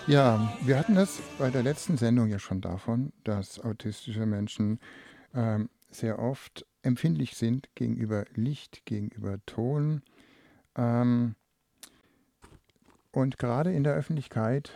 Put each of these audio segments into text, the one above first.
Ja, wir hatten das bei der letzten Sendung ja schon davon, dass autistische Menschen sehr oft empfindlich sind gegenüber Licht, gegenüber Ton. Ähm, und gerade in der Öffentlichkeit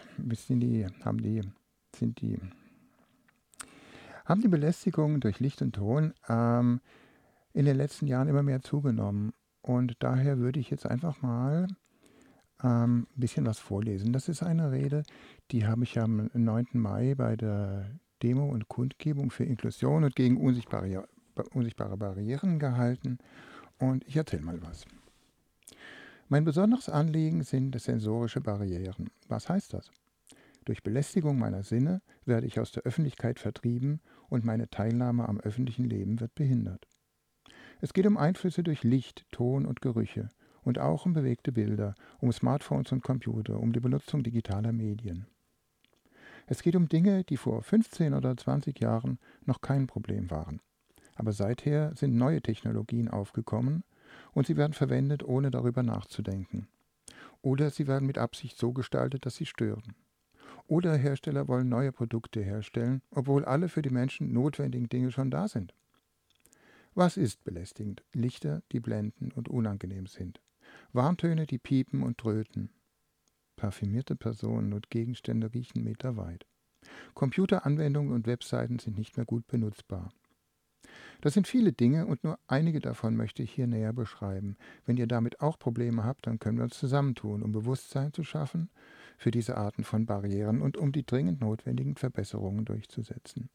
sind die, haben die Belästigungen durch Licht und Ton in den letzten Jahren immer mehr zugenommen. Und daher würde ich jetzt einfach mal ein bisschen was vorlesen. Das ist eine Rede, die habe ich am 9. Mai bei der Demo und Kundgebung für Inklusion und gegen unsichtbare Barrieren gehalten. Und ich erzähle mal was. Mein besonderes Anliegen sind sensorische Barrieren. Was heißt das? Durch Belästigung meiner Sinne werde ich aus der Öffentlichkeit vertrieben und meine Teilnahme am öffentlichen Leben wird behindert. Es geht um Einflüsse durch Licht, Ton und Gerüche und auch um bewegte Bilder, um Smartphones und Computer, um die Benutzung digitaler Medien. Es geht um Dinge, die vor 15 oder 20 Jahren noch kein Problem waren. Aber seither sind neue Technologien aufgekommen und sie werden verwendet, ohne darüber nachzudenken. Oder sie werden mit Absicht so gestaltet, dass sie stören. Oder Hersteller wollen neue Produkte herstellen, obwohl alle für die Menschen notwendigen Dinge schon da sind. Was ist belästigend? Lichter, die blenden und unangenehm sind. Warntöne, die piepen und tröten. Parfümierte Personen und Gegenstände riechen meterweit. Computeranwendungen und Webseiten sind nicht mehr gut benutzbar. Das sind viele Dinge und nur einige davon möchte ich hier näher beschreiben. Wenn ihr damit auch Probleme habt, dann können wir uns zusammentun, um Bewusstsein zu schaffen für diese Arten von Barrieren und um die dringend notwendigen Verbesserungen durchzusetzen.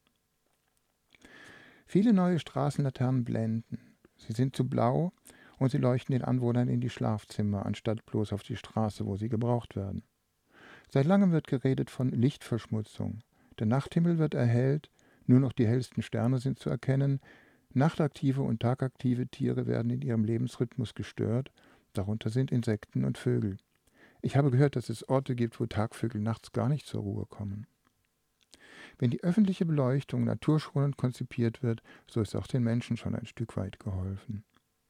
Viele neue Straßenlaternen blenden. Sie sind zu blau und sie leuchten den Anwohnern in die Schlafzimmer, anstatt bloß auf die Straße, wo sie gebraucht werden. Seit langem wird geredet von Lichtverschmutzung. Der Nachthimmel wird erhellt, nur noch die hellsten Sterne sind zu erkennen, nachtaktive und tagaktive Tiere werden in ihrem Lebensrhythmus gestört, darunter sind Insekten und Vögel. Ich habe gehört, dass es Orte gibt, wo Tagvögel nachts gar nicht zur Ruhe kommen. Wenn die öffentliche Beleuchtung naturschonend konzipiert wird, so ist auch den Menschen schon ein Stück weit geholfen.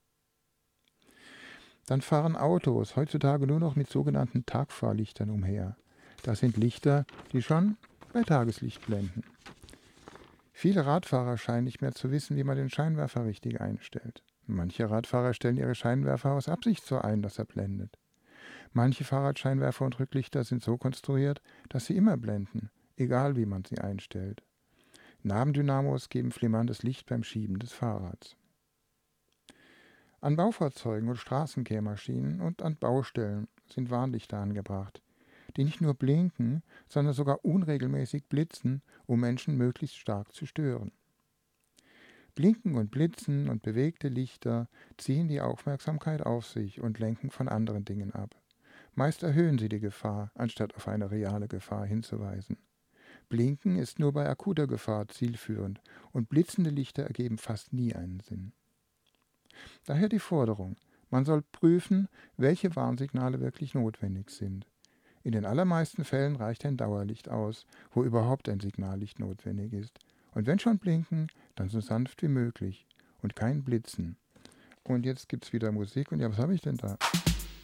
Dann fahren Autos heutzutage nur noch mit sogenannten Tagfahrlichtern umher. Das sind Lichter, die schon bei Tageslicht blenden. Viele Radfahrer scheinen nicht mehr zu wissen, wie man den Scheinwerfer richtig einstellt. Manche Radfahrer stellen ihre Scheinwerfer aus Absicht so ein, dass er blendet. Manche Fahrradscheinwerfer und Rücklichter sind so konstruiert, dass sie immer blenden, egal wie man sie einstellt. Nabendynamos geben flimmerndes Licht beim Schieben des Fahrrads. An Baufahrzeugen und Straßenkehrmaschinen und an Baustellen sind Warnlichter angebracht, die nicht nur blinken, sondern sogar unregelmäßig blitzen, um Menschen möglichst stark zu stören. Blinken und Blitzen und bewegte Lichter ziehen die Aufmerksamkeit auf sich und lenken von anderen Dingen ab. Meist erhöhen sie die Gefahr, anstatt auf eine reale Gefahr hinzuweisen. Blinken ist nur bei akuter Gefahr zielführend und blitzende Lichter ergeben fast nie einen Sinn. Daher die Forderung, man soll prüfen, welche Warnsignale wirklich notwendig sind. In den allermeisten Fällen reicht ein Dauerlicht aus, wo überhaupt ein Signallicht notwendig ist. Und wenn schon blinken, dann so sanft wie möglich und kein Blitzen. Und jetzt gibt's wieder Musik und ja, was habe ich denn da?